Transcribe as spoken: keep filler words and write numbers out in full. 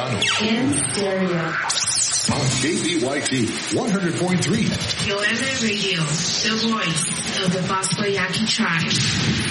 Americano. In stereo. On K B Y T one hundred point three. Yoeme Radio, the voice of the Basco Yaqui tribe.